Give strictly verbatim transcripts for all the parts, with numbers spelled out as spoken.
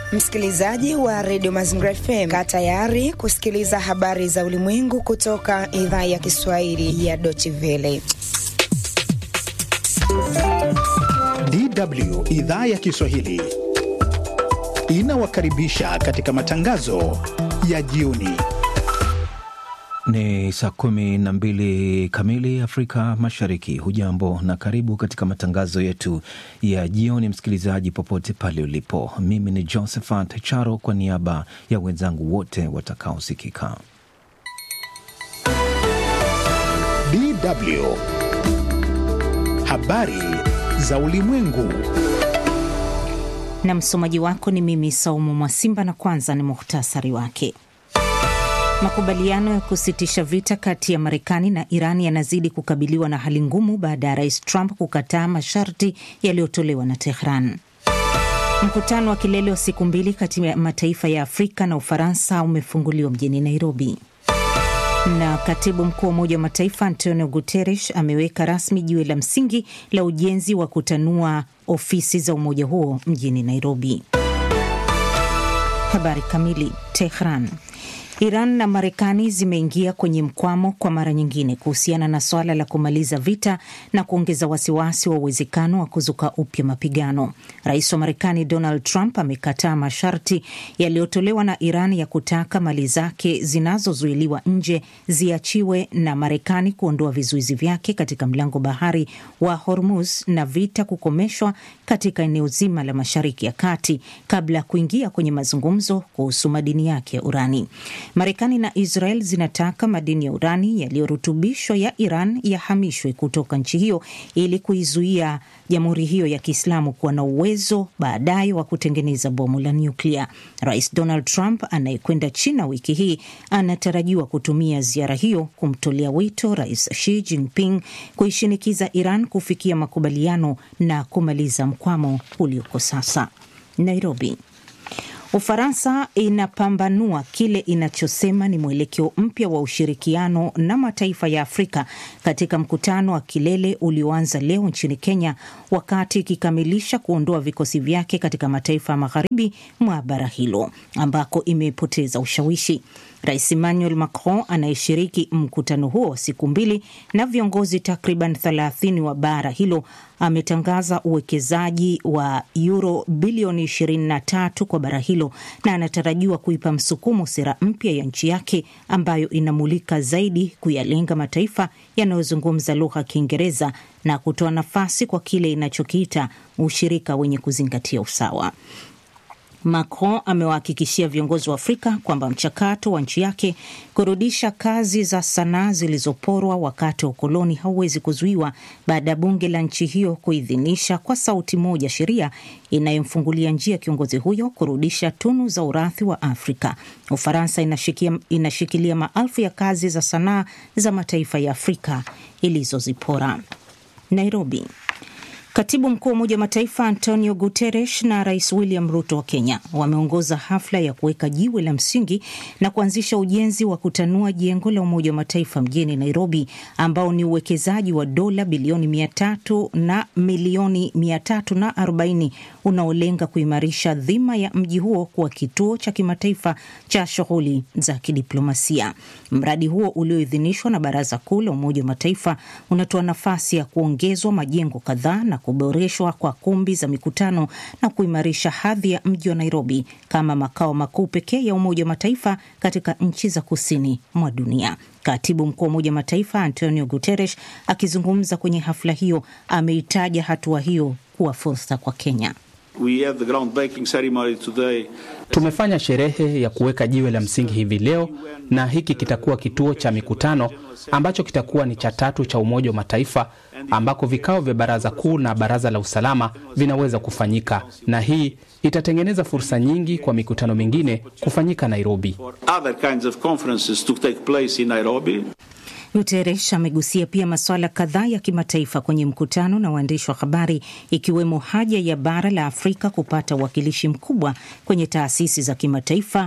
Msikilizaji wa Radio Mazingira F M, kaa tayari kusikiliza habari za ulimwengu kutoka idhaa ya Kiswahili ya Deutsche Welle. D W idhaa ya Kiswahili inawakaribisha katika matangazo ya jioni. Ni saa kumi na mbili kamili Afrika Mashariki. Hujambo na karibu katika matangazo yetu ya jioni, msikilizaji popote pale ulipo. Mimi ni Josephat Charo kwa niaba ya wenzangu wote watakaosikika. D W habari za ulimwengu, na msomaji wako ni mimi Saumu Mwasimba, na kwanza ni muhtasari wake. Makubaliano ya kusitisha vita kati ya Marekani na Iran yanazidi kukabiliwa na hali ngumu baada ya Rais Trump kukataa masharti yaliyotolewa na Tehran. Mkutano wa kilele wa siku mbili kati ya mataifa ya Afrika na Ufaransa umefunguliwa mjini Nairobi. Na katibu mkuu wa Umoja wa Mataifa Antonio Guterres ameweka rasmi jiwe la msingi la ujenzi wa kutanua ofisi za umoja huo mjini Nairobi. Habari kamili. Tehran. Iran na Marekani zimeingia kwenye mkwamo kwa mara nyingine kuhusiana na swala la kumaliza vita na kuongeza wasiwasi wa uwezekano wa kuzuka upya mapigano. Rais wa Marekani Donald Trump amekataa masharti yaliyotolewa na Iran ya kutaka mali zake zinazozuiliwa nje ziachiwe na Marekani kuondoa vizuizi vyake katika mlango bahari wa Hormuz na vita kukomeshwa katika eneo zima la Mashariki ya Kati kabla ya kuingia kwenye mazungumzo kuhusu madini yake ya urani. Marekani na Israel zinataka madini ya urani yaliyorutubishwa ya Iran yahamishwe kutoka nchi hiyo ili kuizuia jamhuri hiyo ya Kiislamu kuwa na uwezo baadaye wa kutengeneza bomu la nyuklia. Rais Donald Trump anayekwenda China wiki hii anatarajiwa kutumia ziara hiyo kumtolea wito Rais Xi Jinping kuishinikiza Iran kufikia makubaliano na kumaliza mkwamo ulioko sasa. Nairobi. Ufaransa inapambanua kile inachosema ni mwelekeo mpya wa ushirikiano na mataifa ya Afrika katika mkutano wa kilele ulioanza leo nchini Kenya, wakati ikikamilisha kuondoa vikosi vyake katika mataifa ya magharibi mwa bara hilo ambako imepoteza ushawishi. Rais Emmanuel Macron anayeshiriki mkutano huo siku mbili na viongozi takriban thelathini wa bara hilo ametangaza uwekezaji wa euro bilioni ishirini na tatu kwa bara hilo, na anatarajiwa kuipa msukumo sera mpya ya nchi yake ambayo inamulika zaidi kuyalenga mataifa yanayozungumza lugha ya Kiingereza na kutoa nafasi kwa kile inachokiita ushirika wenye kuzingatia usawa. Macron amewahakikishia viongozi wa Afrika kwamba mchakato wa nchi yake kurudisha kazi za sanaa zilizoporwa wakati wa ukoloni hauwezi kuzuiwa baada ya bunge la nchi hiyo kuidhinisha kwa sauti moja sheria inayomfungulia njia kiongozi huyo kurudisha tunu za urithi wa Afrika. Ufaransa inashikia, inashikilia maelfu ya kazi za sanaa za mataifa ya Afrika ilizozipora. Nairobi. Katibu mkuu wa Umoja wa Mataifa Antonio Guterres na Rais William Ruto wa Kenya wameongoza hafla ya kuweka jiwe la msingi na kuanzisha ujenzi wa kutanua jengo la Umoja wa Mataifa mjini Nairobi, ambao ni uwekezaji wa dola bilioni mia tatu na milioni mia tatu na arobaini unaolenga kuimarisha dhima ya mji huo kuwa kituo cha kimataifa cha shughuli za kidiplomasia. Mradi huo ulioidhinishwa na Baraza Kuu la Umoja wa Mataifa unatoa nafasi ya kuongezwa majengo kadhaa na kuboreshwa kwa kumbi za mikutano na kuimarisha hadhi ya mji wa Nairobi kama makao makuu pekee ya Umoja wa Mataifa katika nchi za kusini mwa dunia. Katibu mkuu wa Umoja wa Mataifa Antonio Guterres akizungumza kwenye hafla hiyo ameitaja hatua hiyo kuwa fursa kwa Kenya. We have the groundbreaking ceremony today. Tumefanya sherehe ya kuweka jiwe la msingi hivi leo, na hiki kitakuwa kituo cha mikutano ambacho kitakuwa ni cha tatu cha Umoja wa Mataifa, ambako vikao vya Baraza Kuu na Baraza la Usalama vinaweza kufanyika, na hii itatengeneza fursa nyingi kwa mikutano mingine kufanyika Nairobi. Other kinds of conferences to take place in Nairobi. Guterres amegusia pia masuala kadhaa ya kimataifa kwenye mkutano na waandishi wa habari, ikiwemo haja ya bara la Afrika kupata uwakilishi mkubwa kwenye taasisi za kimataifa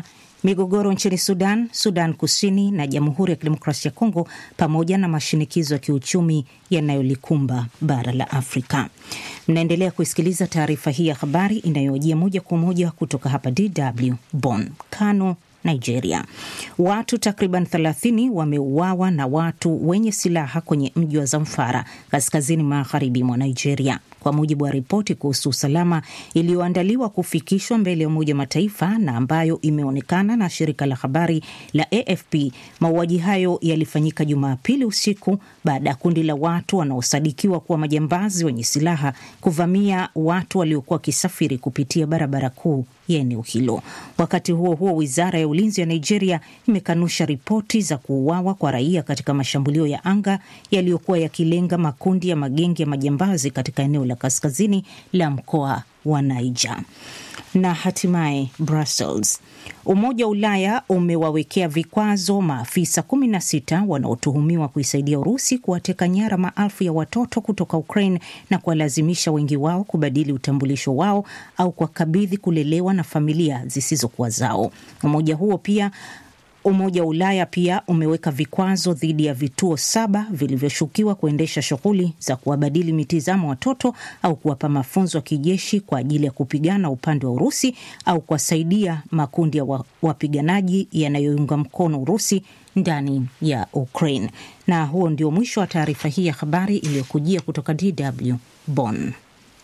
Migogoro nchini Sudan, Sudan Kusini na Jamhuri ya Kidemokrasia ya Kongo, pamoja na mashinikizo ya kiuchumi yanayolikumba bara la Afrika. Mnaendelea kusikiliza taarifa hii ya habari inayojia moja kwa moja kutoka hapa D W Bonn. Kano, Nigeria. Watu takriban thelathini wameuawa na watu wenye silaha kwenye mji wa Zamfara, kaskazini magharibi mwa Nigeria. Kwa mujibu wa ripoti kuhusu usalama iliyoandaliwa kufikishwa mbele ya Umoja wa Mataifa na ambayo imeonekana na shirika la habari la A F P, mauaji hayo yalifanyika Jumapili usiku baada ya kundi la watu wanaosadikiwa kuwa majambazi wenye silaha kuvamia watu waliokuwa kisafiri kupitia barabara kuu ya eneo hilo. Wakati huo huo, Wizara ya Ulinzi ya Nigeria imekanusha ripoti za kuuawa kwa raia katika mashambulio ya anga yaliyokuwa yakilenga makundi ya magenge ya majambazi katika eneo la kaskazini la mkoa wa Niger. Na hatimaye Brussels. Umoja wa Ulaya umewawekea vikwazo maafisa kumi na sita wanaotuhumiwa kuisaidia Urusi kuwateka nyara maelfu ya watoto kutoka Ukraine na kuwalazimisha wengi wao kubadili utambulisho wao au kuwakabidhi kulelewa na familia zisizokuwa zao. Umoja huo pia Umoja wa Ulaya pia umeweka vikwazo dhidi ya vituo saba vilivyoshukiwa kuendesha shughuli za kuwabadili mitazamo watoto au kuwapa mafunzo ya kijeshi kwa ajili ya kupigana upande wa Urusi au kuwasaidia makundi ya wapiganaji yanayounga mkono Urusi ndani ya Ukraine. Na huo ndio mwisho wa taarifa hii ya habari iliyokujia kutoka D W Bonn.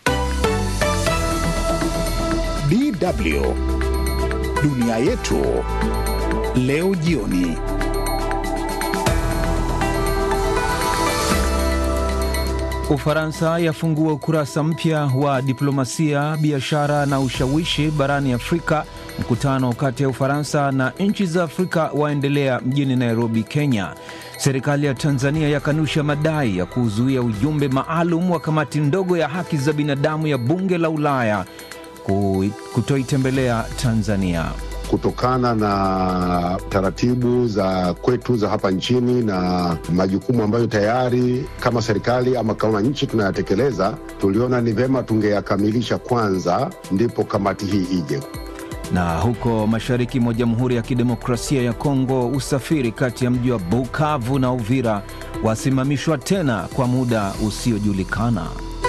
D W Dunia Yetu leo jioni. Ufaransa yafungua ukurasa mpya wa diplomasia, biashara na ushawishi barani Afrika. Mkutano kati ya Ufaransa na nchi za Afrika waendelea mjini Nairobi, Kenya. Serikali ya Tanzania yakanusha madai ya kuzuia ujumbe maalum wa kamati ndogo ya haki za binadamu ya bunge la Ulaya kutoitembelea Tanzania. Kutokana na taratibu za kwetu za hapa nchini na majukumu ambayo tayari kama serikali ama kama nchi tunayatekeleza, tuliona ni vema tungeyakamilisha kwanza ndipo kamati hii ije. Na huko mashariki mwa Jamhuri ya Kidemokrasia ya Kongo, usafiri kati ya mji wa Bukavu na Uvira wasimamishwa tena kwa muda usiojulikana.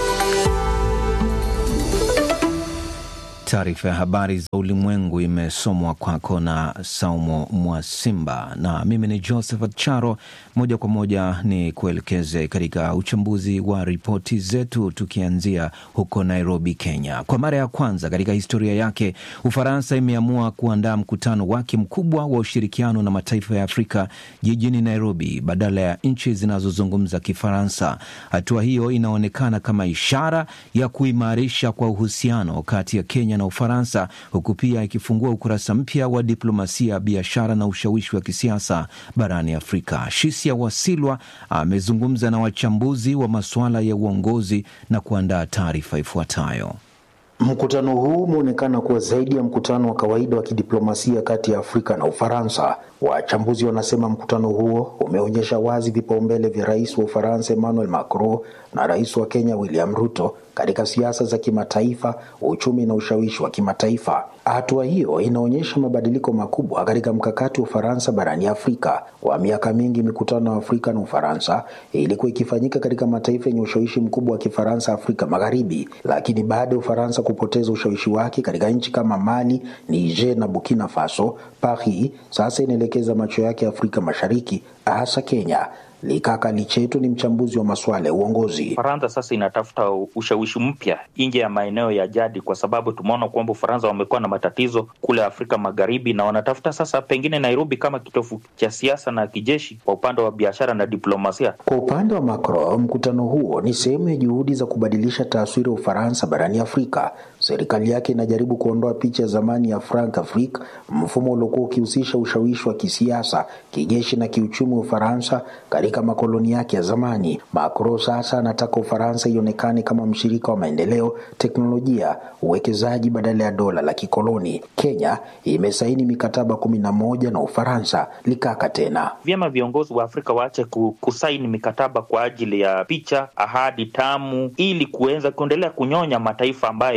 Taarifa ya habari za ulimwengu imesomwa kwako na Saumo Mwasimba, na mimi ni Josephat Charo. Moja kwa moja ni kuelekeze katika uchambuzi wa ripoti zetu, tukianzia huko Nairobi, Kenya. Kwa mara ya kwanza katika historia yake, Ufaransa imeamua kuandaa mkutano wake mkubwa wa ushirikiano na mataifa ya Afrika jijini Nairobi badala ya nchi zinazozungumza Kifaransa. Hatua hiyo inaonekana kama ishara ya kuimarisha kwa uhusiano kati ya Kenya na Ufaransa, huku pia ikifungua ukurasa mpya wa diplomasia, biashara na ushawishi wa kisiasa barani Afrika. Shisia Wasilwa amezungumza na wachambuzi wa masuala ya uongozi na kuandaa taarifa ifuatayo. Mkutano huu umeonekana kuwa zaidi ya mkutano wa kawaida wa kidiplomasia kati ya Afrika na Ufaransa. Wachambuzi wanasema mkutano huo umeonyesha wazi vipaumbele vya Rais wa Ufaransa Emmanuel Macron na Rais wa Kenya William Ruto katika siasa za kimataifa, uchumi na ushawishi wa kimataifa. Hatua hiyo inaonyesha mabadiliko makubwa katika mkakati wa Ufaransa barani Afrika. Kwa miaka mingi mikutano ya Afrika na Ufaransa ilikuwa ikifanyika katika mataifa yenye ushawishi mkubwa wa Kifaransa Afrika Magharibi, lakini baada ya Ufaransa kupoteza ushawishi wake katika nchi kama Mali, Niger na Burkina Faso, Paris sasa inaelekeza macho yake Afrika Mashariki, hasa Kenya. Likaka Lichetu ni mchambuzi wa masuala ya uongozi. Ufaransa sasa inatafuta ushawishi mpya nje ya maeneo ya jadi, kwa sababu tumeona kwamba Ufaransa wamekuwa na matatizo kule Afrika Magharibi, na wanatafuta sasa pengine Nairobi kama kitovu cha siasa na kijeshi kwa upande wa biashara na diplomasia. Kwa upande wa Macron, mkutano huo ni sehemu ya juhudi za kubadilisha taswira ya Ufaransa barani Afrika. Serikali yake inajaribu kuondoa picha zamani ya Franc-Afrique, mfumo uliokuwa ukihusisha ushawishi wa kisiasa, kijeshi na kiuchumi wa Ufaransa katika makoloni yake ya zamani. Macron sasa anataka Ufaransa ionekane kama mshirika wa maendeleo, teknolojia, uwekezaji badala ya dola la kikoloni. Kenya imesaini mikataba kumi na moja na Ufaransa. Likaka tena, vyema viongozi wa Afrika waache kusaini mikataba kwa ajili ya picha, ahadi tamu, ili kuweza kuendelea kunyonya mataifa ambayo yako na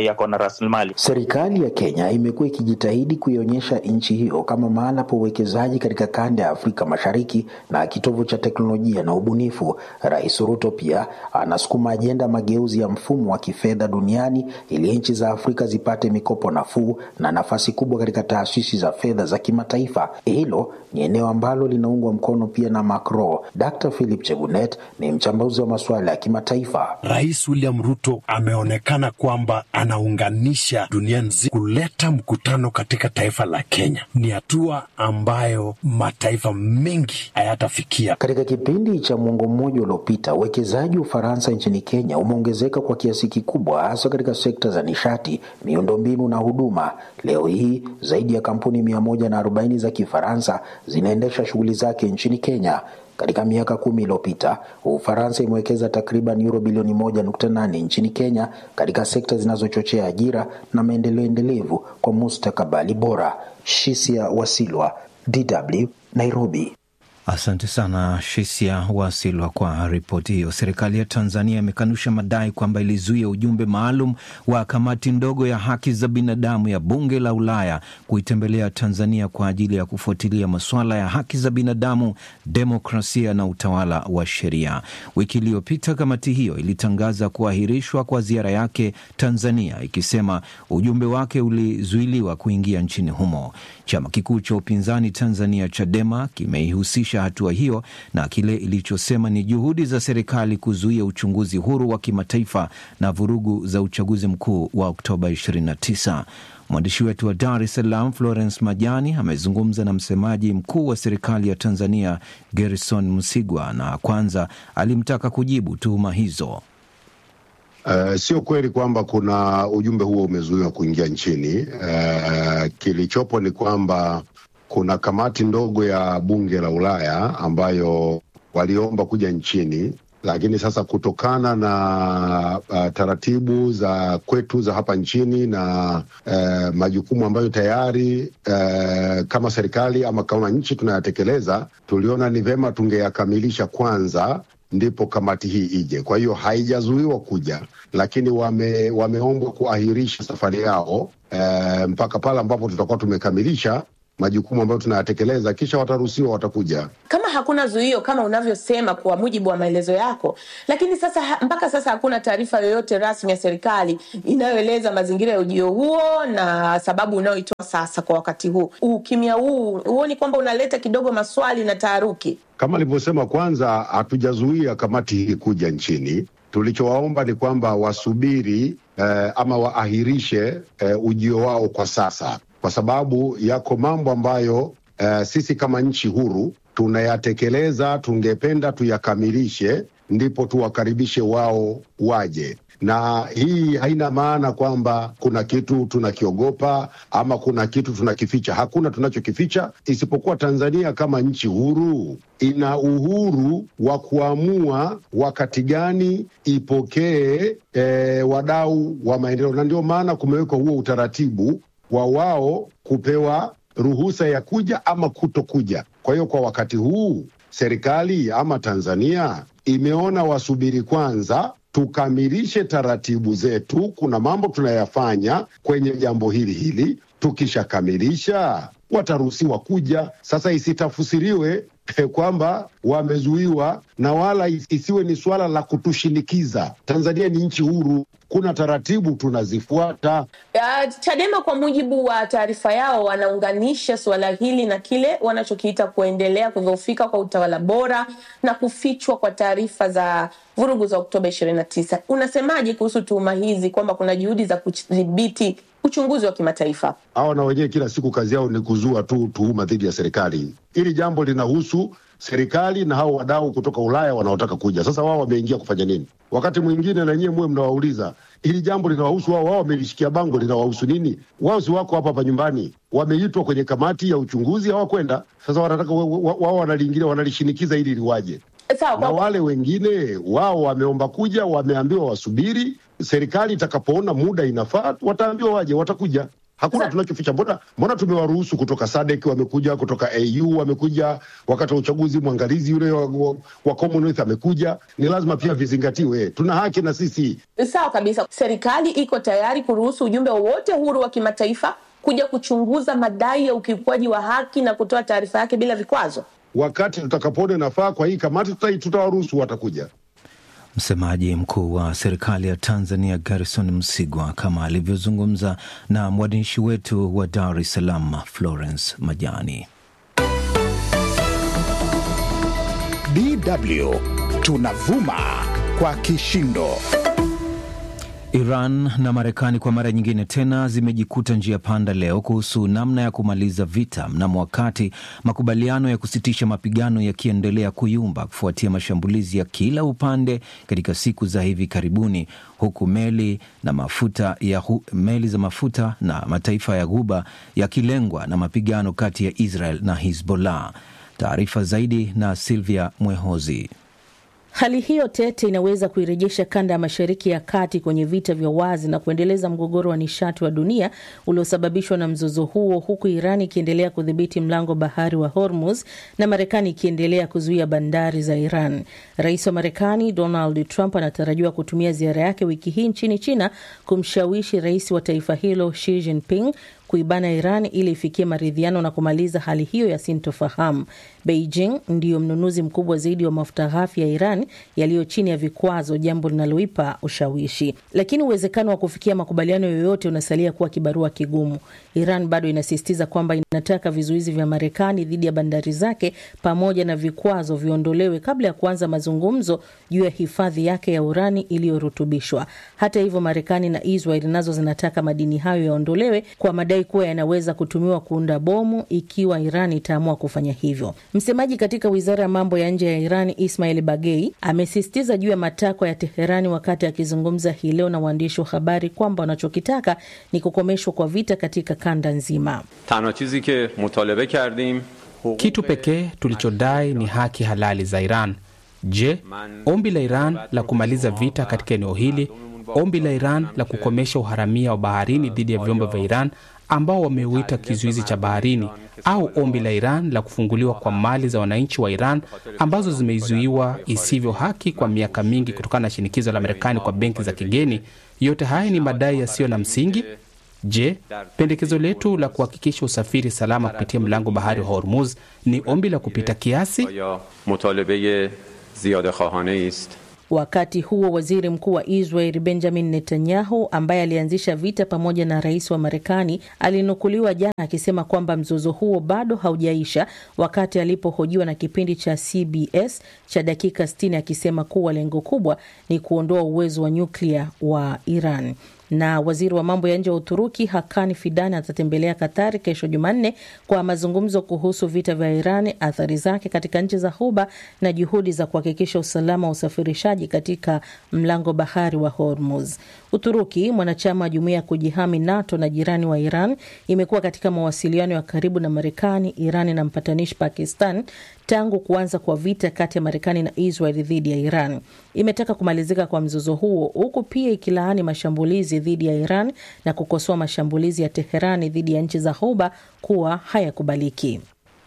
rasilimali. Serikali ya Kenya imekuwa ikijitahidi kuionyesha nchi hiyo kama mahala pa uwekezaji katika kanda ya Afrika Mashariki na kitovu cha teknolojia na ubunifu. Rais Ruto pia anasukuma ajenda mageuzi ya mfumo wa kifedha duniani ili nchi za Afrika zipate mikopo nafuu na nafasi kubwa katika taasisi za fedha za kimataifa. Hilo ni eneo ambalo linaungwa mkono pia na Macron. Doctor Philip Chegunet ni mchambuzi wa masuala ya kimataifa. Rais William Ruto ameonekana kwamba anaunganisha dunia nzima kuleta mkutano katika taifa la Kenya. Ni hatua ambayo mataifa mengi hayatafikia. Katika kipindi cha mwongo mmoja uliopita, uwekezaji wa Ufaransa nchini Kenya umeongezeka kwa kiasi kikubwa, hasa katika sekta za nishati, miundombinu na huduma. Leo hii zaidi ya kampuni mia moja na arobaini za Kifaransa zinaendesha shughuli zake nchini Kenya. Katika miaka kumi iliyopita, Ufaransa imewekeza takriban euro bilioni moja nukta nane nchini Kenya katika sekta zinazochochea ajira na maendeleo endelevu kwa mustakabali bora. Shisia Wasilwa, D W, Nairobi. Asante sana Shisia Wasilwa kwa ripoti hiyo. Serikali ya Tanzania imekanusha madai kwamba ilizuia ujumbe maalum wa kamati ndogo ya haki za binadamu ya bunge la Ulaya kuitembelea Tanzania kwa ajili ya kufuatilia masuala ya haki za binadamu, demokrasia na utawala wa sheria. Wiki iliyopita kamati hiyo ilitangaza kuahirishwa kwa ziara yake Tanzania, ikisema ujumbe wake ulizuiliwa kuingia nchini humo. Chama kikuu cha upinzani Tanzania Chadema kimeihusisha hatua hiyo na kile ilichosema ni juhudi za serikali kuzuia uchunguzi huru wa kimataifa na vurugu za uchaguzi mkuu wa Oktoba ishirini na tisa. Mwandishi wetu wa Dar es Salaam Florence Majani amezungumza na msemaji mkuu wa serikali ya Tanzania Gerson Msigwa, na kwanza alimtaka kujibu tuhuma hizo. Uh, sio kweli kwamba kuna ujumbe huo umezuiwa kuingia nchini. Uh, kilichopo ni kwamba kuna kamati ndogo ya bunge la Ulaya ambayo waliomba kuja nchini, lakini sasa kutokana na uh, taratibu za kwetu za hapa nchini na uh, majukumu ambayo tayari uh, kama serikali ama kama nchi tunayatekeleza, tuliona ni vema tungeyakamilisha kwanza ndipo kamati hii ije. Kwa hiyo haijazuiwa kuja, lakini wame, wameombwa kuahirisha safari yao e, mpaka pale ambapo tutakuwa tumekamilisha majukumu ambayo tunayatekeleza, kisha wataruhusiwa, watakuja. Kama hakuna zuio kama unavyosema kwa mujibu wa maelezo yako, lakini sasa mpaka sasa hakuna taarifa yoyote rasmi ya serikali inayoeleza mazingira ya ujio huo na sababu unayoitoa sasa kwa wakati huu. Ukimya huu huoni kwamba unaleta kidogo maswali na taharuki? Kama nilivyosema, kwanza hatujazuia kamati hii kuja nchini. Tulichowaomba ni kwamba wasubiri eh, ama waahirishe eh, ujio wao kwa sasa, kwa sababu yako mambo ambayo uh, sisi kama nchi huru tunayatekeleza, tungependa tuyakamilishe ndipo tuwakaribishe wao waje. Na hii haina maana kwamba kuna kitu tunakiogopa ama kuna kitu tunakificha. Hakuna tunachokificha, isipokuwa Tanzania kama nchi huru ina uhuru wa kuamua wakati gani ipokee eh, wadau wa maendeleo, na ndio maana kumewekwa huo utaratibu wa wao kupewa ruhusa ya kuja ama kutokuja. Kwa hiyo kwa wakati huu serikali ama Tanzania imeona wasubiri kwanza tukamilishe taratibu zetu. Kuna mambo tunayafanya kwenye jambo hili hili, tukishakamilisha wataruhusiwa kuja. Sasa isitafsiriwe kwamba wamezuiwa, na wala isiwe ni swala la kutushinikiza. Tanzania ni nchi huru, kuna taratibu tunazifuata. Uh, Chadema kwa mujibu wa taarifa yao wanaunganisha suala hili na kile wanachokiita kuendelea kudhoofika kwa utawala bora na kufichwa kwa taarifa za vurugu za Oktoba ishirini na tisa. Unasemaje kuhusu tuhuma hizi kwamba kuna juhudi za kudhibiti uchunguzi wa kimataifa? Hao na wenyewe kila siku kazi yao ni kuzua tu tuhuma dhidi ya serikali. Hili jambo linahusu serikali na hao wadau kutoka Ulaya wanaotaka kuja. Sasa wao wameingia kufanya nini? Wakati mwingine na nyinyi mwe mnawauliza, hili jambo linawahusu wao, wao wamelishikia bango, linawahusu nini? Wao si wako hapa hapa nyumbani. Wameitwa kwenye kamati ya uchunguzi, hawakwenda. Sasa wanataka wao wanaliingilia, wanalishinikiza ili liwaje. Sawa, na wale wengine wao wameomba kuja, wameambiwa wasubiri. Serikali itakapoona muda inafaa, wataambiwa waje, watakuja. Hakuna tunachoficha. Mbona mbona tumewaruhusu kutoka S A D C wamekuja, kutoka A U wamekuja, wakati wa uchaguzi mwangalizi yule wa, wa, wa Commonwealth amekuja. Ni lazima pia vizingatiwe. Tuna haki na sisi. Sawa kabisa. Serikali iko tayari kuruhusu ujumbe wowote huru wa kimataifa kuja kuchunguza madai ya ukiukwaji wa haki na kutoa taarifa yake bila vikwazo. Wakati tutakapoona nafaa kwa hii kamati tutawaruhusu watakuja. Msemaji mkuu wa serikali ya Tanzania Garrison Msigwa, kama alivyozungumza na mwandishi wetu wa Dar es Salaam Florence Majani. D W tunavuma kwa kishindo. Iran na Marekani kwa mara nyingine tena zimejikuta njia panda leo kuhusu namna ya kumaliza vita mnamo wakati makubaliano ya kusitisha mapigano yakiendelea kuyumba kufuatia mashambulizi ya kila upande katika siku za hivi karibuni, huku meli na mafuta ya hu, meli za mafuta na mataifa ya Ghuba yakilengwa na mapigano kati ya Israel na Hezbollah. Taarifa zaidi na Sylvia Mwehozi. Hali hiyo tete inaweza kuirejesha kanda ya Mashariki ya Kati kwenye vita vya wazi na kuendeleza mgogoro wa nishati wa dunia uliosababishwa na mzozo huo, huku Iran ikiendelea kudhibiti mlango bahari wa Hormuz na Marekani ikiendelea kuzuia bandari za Iran. Rais wa Marekani Donald Trump anatarajiwa kutumia ziara yake wiki hii nchini China kumshawishi rais wa taifa hilo Xi Jinping kuibana Iran ili ifikie maridhiano na kumaliza hali hiyo ya sintofahamu. Beijing ndiyo mnunuzi mkubwa zaidi wa mafuta ghafi ya Iran yaliyo chini ya vikwazo, jambo linaloipa ushawishi. Lakini uwezekano wa kufikia makubaliano yoyote unasalia kuwa kibarua kigumu. Iran bado inasisitiza kwamba inataka vizuizi vya Marekani dhidi ya bandari zake pamoja na vikwazo viondolewe kabla ya kuanza mazungumzo juu ya hifadhi yake ya urani iliyorutubishwa. Hata hivyo, Marekani na Israel nazo zinataka madini hayo yaondolewe kwa madai kuwa yanaweza kutumiwa kuunda bomu ikiwa Iran itaamua kufanya hivyo. Msemaji katika Wizara ya Mambo ya Nje ya Iran, Ismail Bagei, amesisitiza juu ya matakwa ya Teherani wakati akizungumza hii leo na waandishi wa habari kwamba wanachokitaka ni kukomeshwa kwa vita katika kanda nzima. Kitu pekee tulichodai ni haki halali za Iran. Je, ombi la Iran la kumaliza vita katika eneo hili, ombi la Iran la kukomesha uharamia wa baharini dhidi ya vyombo vya Iran ambao wameuita kizuizi cha baharini, au ombi la Iran la kufunguliwa kwa mali za wananchi wa Iran ambazo zimeizuiwa isivyo haki kwa miaka mingi kutokana na shinikizo la Marekani kwa benki za kigeni, yote haya ni madai yasiyo na msingi. Je, pendekezo letu la kuhakikisha usafiri salama kupitia mlango bahari wa Hormuz ni ombi la kupita kiasi? Wakati huo, waziri mkuu wa Israel Benjamin Netanyahu, ambaye alianzisha vita pamoja na rais wa Marekani, alinukuliwa jana akisema kwamba mzozo huo bado haujaisha, wakati alipohojiwa na kipindi cha C B S cha dakika sitini akisema kuwa lengo kubwa ni kuondoa uwezo wa nyuklia wa Iran. Na waziri wa mambo ya nje wa Uturuki Hakan Fidan atatembelea Katari kesho Jumanne kwa mazungumzo kuhusu vita vya Iran, athari zake katika nchi za Ghuba na juhudi za kuhakikisha usalama wa usafirishaji katika mlango bahari wa Hormuz. Uturuki, mwanachama wa jumuiya ya kujihami NATO na jirani wa Iran, imekuwa katika mawasiliano ya karibu na Marekani, Iran na mpatanishi Pakistan tangu kuanza kwa vita kati ya Marekani na Israel dhidi ya Iran. Imetaka kumalizika kwa mzozo huo, huku pia ikilaani mashambulizi dhidi ya Iran na kukosoa mashambulizi ya Teherani dhidi ya nchi za Ghuba kuwa hayakubaliki.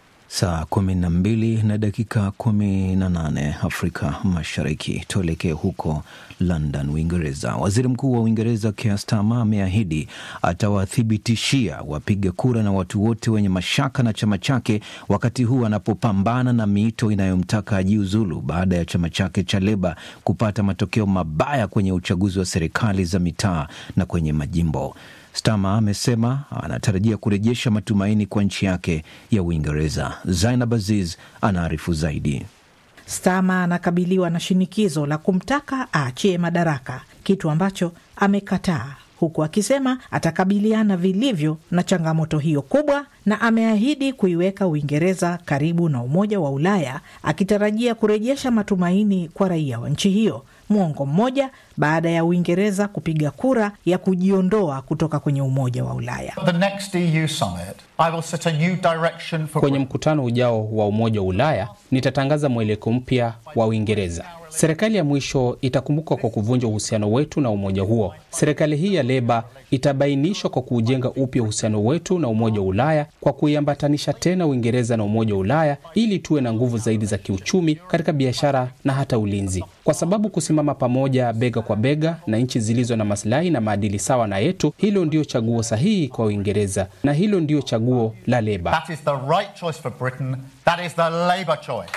Saa kumi na mbili na dakika kumi na nane Afrika Mashariki. Tuelekee huko London, Uingereza. Waziri Mkuu wa Uingereza Keir Starmer ameahidi atawathibitishia wapiga kura na watu wote wenye mashaka na chama chake wakati huu anapopambana na miito inayomtaka ajiuzulu baada ya chama chake cha Leba kupata matokeo mabaya kwenye uchaguzi wa serikali za mitaa na kwenye majimbo. Starmer amesema anatarajia kurejesha matumaini kwa nchi yake ya Uingereza. Zainab Aziz anaarifu zaidi. Starmer anakabiliwa na shinikizo la kumtaka aachie madaraka, kitu ambacho amekataa, huku akisema atakabiliana vilivyo na changamoto hiyo kubwa, na ameahidi kuiweka Uingereza karibu na Umoja wa Ulaya, akitarajia kurejesha matumaini kwa raia wa nchi hiyo, mwongo mmoja baada ya Uingereza kupiga kura ya kujiondoa kutoka kwenye Umoja wa Ulaya. The next E U summit, I will set a new direction for... Kwenye mkutano ujao wa Umoja wa Ulaya, nitatangaza mwelekeo mpya wa Uingereza. Serikali ya mwisho itakumbukwa kwa kuvunja uhusiano wetu na umoja huo. Serikali hii ya Leba itabainishwa kwa kujenga upya uhusiano wetu na Umoja wa Ulaya kwa kuiambatanisha tena Uingereza na Umoja wa Ulaya ili tuwe na nguvu zaidi za kiuchumi katika biashara na hata ulinzi. Kwa sababu kusimama pamoja bega kwa bega na nchi zilizo na maslahi na maadili sawa na yetu, hilo ndio chaguo sahihi kwa Uingereza na hilo ndio chaguo la Leba. That is the right choice for Britain. That is the Labour choice.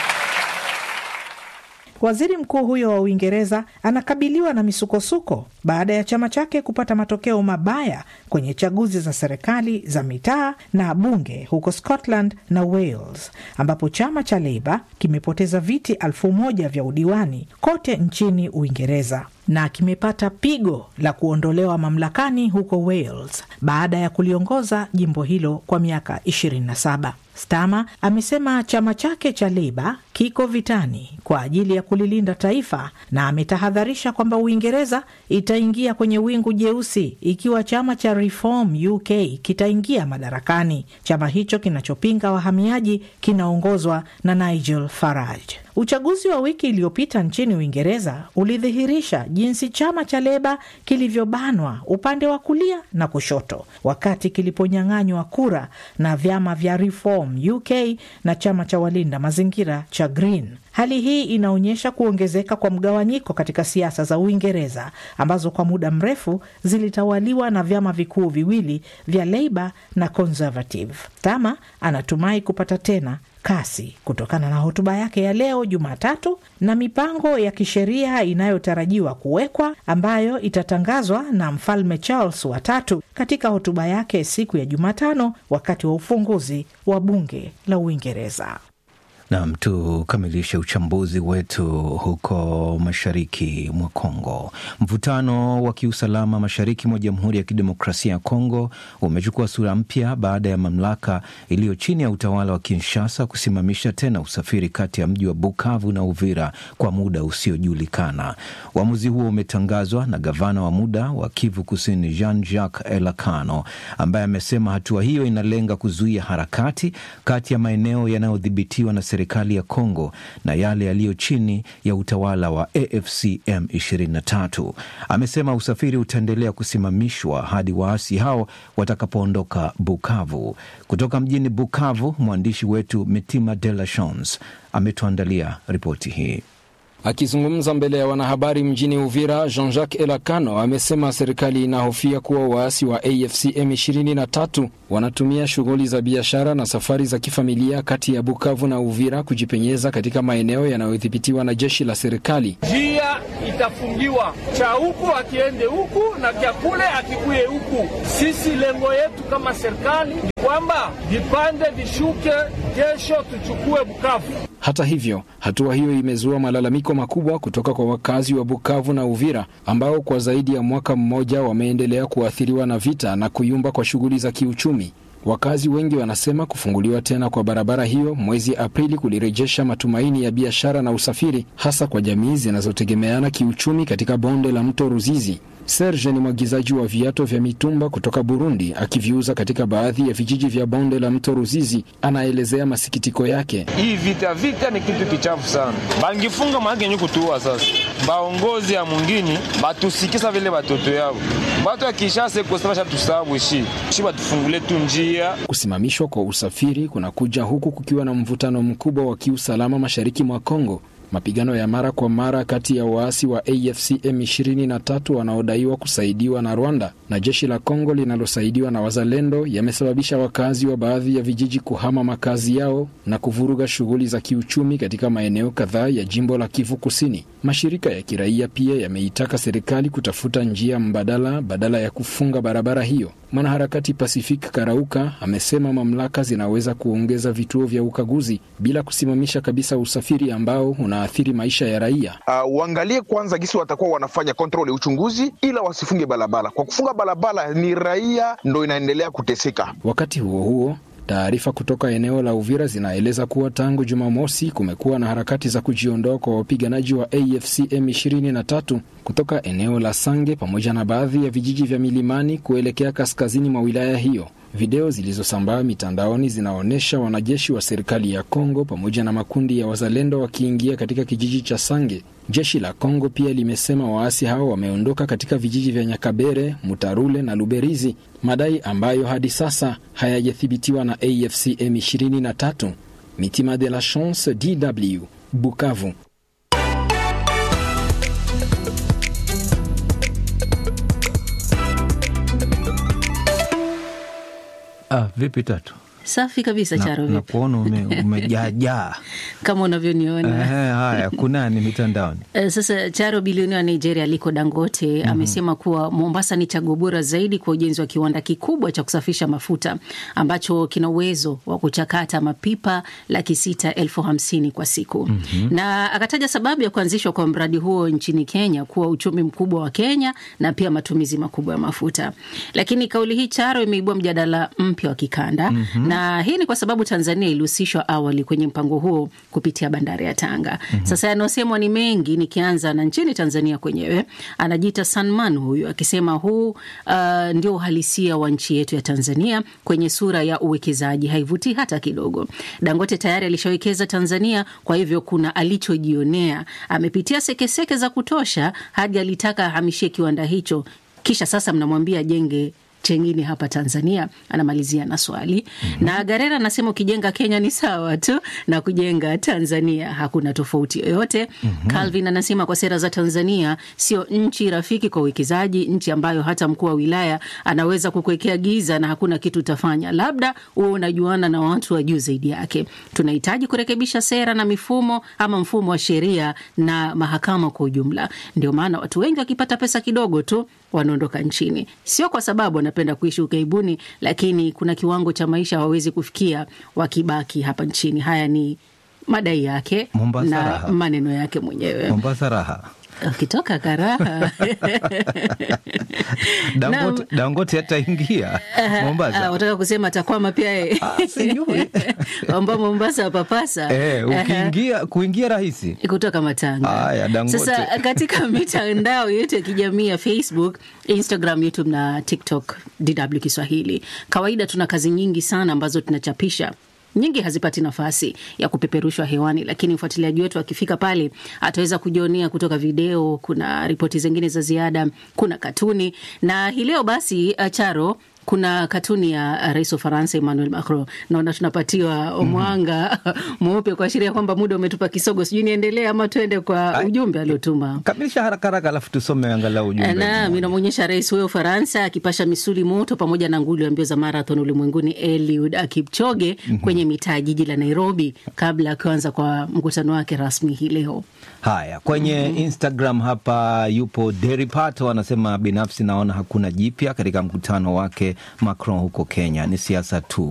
Waziri mkuu huyo wa Uingereza anakabiliwa na misukosuko baada ya chama chake kupata matokeo mabaya kwenye chaguzi za serikali za mitaa na bunge huko Scotland na Wales, ambapo chama cha Labour kimepoteza viti elfu moja vya udiwani kote nchini Uingereza na kimepata pigo la kuondolewa mamlakani huko Wales baada ya kuliongoza jimbo hilo kwa miaka ishirini na saba. Starmer amesema chama chake cha Labour kiko vitani kwa ajili ya kulilinda taifa na ametahadharisha kwamba Uingereza itaingia kwenye wingu jeusi ikiwa chama cha Reform U K kitaingia madarakani. Chama hicho kinachopinga wahamiaji kinaongozwa na Nigel Farage. Uchaguzi wa wiki iliyopita nchini Uingereza ulidhihirisha jinsi chama cha Leba kilivyobanwa upande wa kulia na kushoto wakati kiliponyang'anywa kura na vyama vya Reform U K na chama cha walinda mazingira cha Green. Hali hii inaonyesha kuongezeka kwa mgawanyiko katika siasa za Uingereza ambazo kwa muda mrefu zilitawaliwa na vyama vikuu viwili vya Labour na Conservative. Tama anatumai kupata tena kasi kutokana na hotuba yake ya leo Jumatatu na mipango ya kisheria inayotarajiwa kuwekwa ambayo itatangazwa na Mfalme Charles wa tatu katika hotuba yake siku ya Jumatano wakati wa ufunguzi wa bunge la Uingereza. Naam, tukamilishe uchambuzi wetu huko mashariki mwa Kongo. Mvutano wa kiusalama mashariki mwa Jamhuri ya Kidemokrasia ya Kongo umechukua sura mpya baada ya mamlaka iliyo chini ya utawala wa Kinshasa kusimamisha tena usafiri kati ya mji wa Bukavu na Uvira kwa muda usiojulikana. Uamuzi huo umetangazwa na gavana wa muda wa Kivu Kusini Jean-Jacques Elakano, ambaye amesema hatua hiyo inalenga kuzuia harakati kati ya maeneo yanayodhibitiwa na serikali ya Kongo na yale yaliyo chini ya utawala wa A F C M ishirini na tatu. Amesema usafiri utaendelea kusimamishwa hadi waasi hao watakapoondoka Bukavu. Kutoka mjini Bukavu, mwandishi wetu Mitima de la Chance ametuandalia ripoti hii. Akizungumza mbele ya wanahabari mjini Uvira, Jean-Jacques Elakano amesema serikali inahofia kuwa waasi wa A F C M ishirini na tatu wanatumia shughuli za biashara na safari za kifamilia kati ya Bukavu na Uvira kujipenyeza katika maeneo yanayodhibitiwa na jeshi la serikali. Njia itafungiwa, cha huku akiende huku na kia kule akikuye huku. Sisi lengo yetu kama serikali ni kwamba vipande vishuke, kesho tuchukue Bukavu. Hata hivyo, hatua hiyo imezua malalamiko makubwa kutoka kwa wakazi wa Bukavu na Uvira ambao kwa zaidi ya mwaka mmoja wameendelea kuathiriwa na vita na kuyumba kwa shughuli za kiuchumi. Wakazi wengi wanasema kufunguliwa tena kwa barabara hiyo mwezi Aprili kulirejesha matumaini ya biashara na usafiri, hasa kwa jamii zinazotegemeana kiuchumi katika bonde la mto Ruzizi. Serge ni mwagizaji wa viato vya mitumba kutoka Burundi, akiviuza katika baadhi ya vijiji vya bonde la mto Ruzizi. Anaelezea masikitiko yake. Hii vita vita ni kitu kichafu sana. Bangifunga maana nyuko tuwa sasa. Baongozi ya mwingine batusikisa vile batoto yao. Watu akishase kusema tusabu shi. Shi batufungule tu njia. Kusimamishwa kwa usafiri kunakuja huku kukiwa na mvutano mkubwa wa kiusalama mashariki mwa Kongo. Mapigano ya mara kwa mara kati ya waasi wa A F C M ishirini na tatu wanaodaiwa kusaidiwa na Rwanda na jeshi la Kongo linalosaidiwa na wazalendo yamesababisha wakazi wa baadhi ya vijiji kuhama makazi yao na kuvuruga shughuli za kiuchumi katika maeneo kadhaa ya jimbo la Kivu Kusini. Mashirika ya kiraia pia yameitaka serikali kutafuta njia mbadala badala ya kufunga barabara hiyo. Mwanaharakati Pacific Karauka amesema mamlaka zinaweza kuongeza vituo vya ukaguzi bila kusimamisha kabisa usafiri ambao unaathiri maisha ya raia. Uh, uangalie kwanza gisi watakuwa wanafanya kontrole uchunguzi ila wasifunge barabara. Kwa kufunga barabara ni raia ndo inaendelea kuteseka. Wakati huo huo, taarifa kutoka eneo la Uvira zinaeleza kuwa tangu Jumamosi kumekuwa na harakati za kujiondoa kwa wapiganaji wa A F C M ishirini na tatu kutoka eneo la Sange pamoja na baadhi ya vijiji vya milimani kuelekea kaskazini mwa wilaya hiyo. Video zilizosambaa mitandaoni zinaonyesha wanajeshi wa serikali ya Kongo pamoja na makundi ya wazalendo wakiingia katika kijiji cha Sange. Jeshi la Kongo pia limesema waasi hao wameondoka katika vijiji vya Nyakabere, Mutarule na Luberizi, madai ambayo hadi sasa hayajathibitiwa na A F C M ishirini na tatu. Mitima de la Chance, D W, Bukavu. Ah, vipi Tatu? Safi kabisa Charo, vipi? Na kuona ume, umejajaa. Kama unavyoniona. Eh, haya, kuna ni mitandaoni. Eh, sasa Charo, bilionea wa Nigeria Aliko Dangote mm-hmm. amesema kuwa Mombasa ni chaguo bora zaidi kwa ujenzi wa kiwanda kikubwa cha kusafisha mafuta ambacho kina uwezo wa kuchakata mapipa laki sita elfu hamsini kwa siku. Mm-hmm. Na akataja sababu ya kuanzishwa kwa mradi huo nchini Kenya kuwa uchumi mkubwa wa Kenya na pia matumizi makubwa ya mafuta. Lakini kauli hii Charo imeibua mjadala mpya wa kikanda. Mm-hmm. Na hii ni kwa sababu Tanzania ilihusishwa awali kwenye mpango huo kupitia bandari ya Tanga. Mm-hmm. Sasa yanosemwa ni mengi, nikianza na nchini Tanzania kwenyewe. Anajiita Sanman huyu akisema huu uh, ndio uhalisia wa nchi yetu ya Tanzania kwenye sura ya uwekezaji, haivuti hata kidogo. Dangote tayari alishawekeza Tanzania, kwa hivyo kuna alichojionea. Amepitia sekeseke za kutosha hadi alitaka ahamishie kiwanda hicho. Kisha sasa mnamwambia jenge chengine hapa Tanzania. Anamalizia na swali. Mm-hmm. Na Garera anasema ukijenga Kenya ni sawa tu na kujenga Tanzania, hakuna tofauti yoyote. Mm-hmm. Calvin anasema kwa sera za Tanzania sio nchi rafiki kwa uwekezaji, nchi ambayo hata mkuu wa wilaya anaweza kukuwekea giza na hakuna kitu utafanya. Labda uwe unajuana na watu wa juu zaidi yake. Tunahitaji kurekebisha sera na mifumo ama mfumo wa sheria na mahakama kwa ujumla. Ndio maana watu wengi wakipata pesa kidogo tu wanaondoka nchini. Sio kwa sababu wanapenda kuishi ukaibuni, lakini kuna kiwango cha maisha hawawezi kufikia wakibaki hapa nchini. Haya ni madai yake Mombasa na raha. Maneno yake mwenyewe. Mombasa raha. Ukitoka Karaha. Dangote, na, Dangote ataingia Mombasa. Uh, utaka kusema atakwama pia yeye. Ah, sijui. Omba Mombasa papasa. Eh, ukiingia kuingia rahisi. Kutoka Matanga. Haya, Dangote. Sasa katika mitandao yote ya kijamii ya Facebook, Instagram, YouTube na TikTok D W Kiswahili. Kawaida tuna kazi nyingi sana ambazo tunachapisha. Nyingi hazipati nafasi ya kupeperushwa hewani, lakini mfuatiliaji wetu akifika pale ataweza kujionea kutoka video, kuna ripoti zingine za ziada, kuna katuni. Na hii leo basi Charo, kuna katuni ya Rais wa Faransa Emmanuel Macron. Naona tunapatiwa mwanga mweupe kuashiria kwamba muda umetupa kisogo. Sijui niendelee ama tuende kwa ujumbe aliotuma. Kamilisha haraka haraka alafu tusome angalau ujumbe. Na mimi namuonyesha Rais wa Faransa akipasha misuli moto pamoja na nguli wa mbio za marathon ulimwenguni Eliud Kipchoge mm-hmm. kwenye mitaa jiji la Nairobi kabla ya kuanza kwa mkutano wake rasmi hii leo. Haya, kwenye mm-hmm. Instagram hapa yupo Derry Pato anasema binafsi naona hakuna jipya katika mkutano wake Macron huko Kenya, ni siasa tu.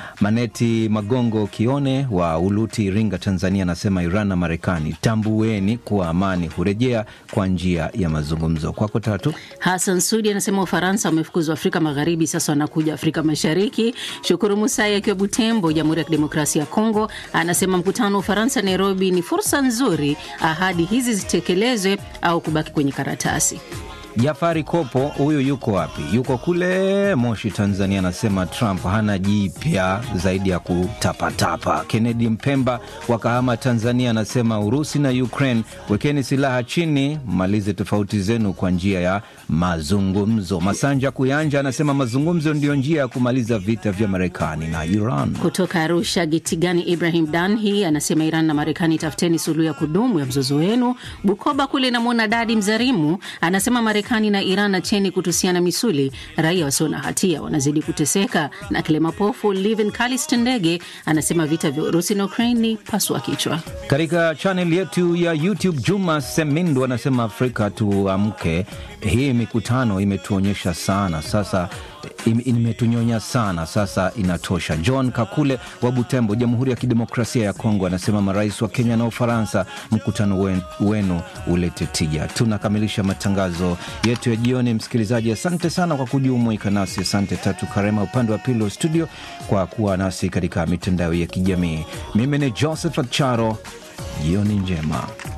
Maneti Magongo Kione wa Uluti Iringa Tanzania anasema Iran na Marekani tambueni kuwa amani hurejea kwa njia ya mazungumzo. Kwako Tatu. Hassan Sudi anasema Ufaransa wamefukuzwa Afrika Magharibi, sasa wanakuja Afrika Mashariki. Shukuru Musai akiwa Butembo, Jamhuri ya Kidemokrasia ya Kongo, anasema mkutano wa Ufaransa Nairobi ni fursa nzuri, ahadi hizi zitekelezwe au kubaki kwenye karatasi. Jafari Kopo, huyu yuko wapi? Yuko kule Moshi Tanzania, anasema Trump hana jipya zaidi ya kutapatapa. Kennedy Mpemba wa Kahama Tanzania anasema Urusi na Ukraine wekeni silaha chini, malize tofauti zenu kwa njia ya mazungumzo. Masanja Kuyanja anasema mazungumzo ndio njia ya kumaliza vita vya Marekani na Iran. Kutoka Arusha Gitigani Ibrahim Danhi anasema Iran na Marekani tafuteni suluhu ya kudumu ya mzozo wenu. Bukoba kule na Mwana Dadi Mzarimu anasema Marekani na Iran acheni kutusiana misuli, raia wasio na hatia wanazidi kuteseka. Na Kilemapofu Livin Kalistendege anasema vita vya Urusi na Ukraine paswa kichwa. Katika channel yetu ya YouTube Juma Semindu anasema Afrika tuamke, hii mikutano imetuonyesha sana sasa, imetunyonya sana sasa, inatosha. John Kakule wa Butembo, Jamhuri ya Kidemokrasia ya Kongo anasema marais wa Kenya na Ufaransa, mkutano wenu ulete tija. Tunakamilisha matangazo yetu ya jioni. Msikilizaji, asante sana kwa kujumuika nasi. Asante Tatu Karema upande wa pili studio kwa kuwa nasi katika mitandao ya kijamii. Mimi ni Joseph Charo, jioni njema.